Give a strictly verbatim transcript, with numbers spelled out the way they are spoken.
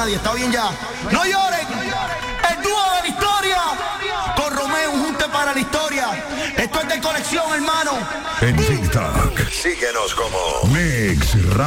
nadie, está bien ya. No lloren, el dúo de la historia, con Romeo, un junte para la historia. Esto es de colección, hermano. En TikTok, Síguenos como Mix Radio.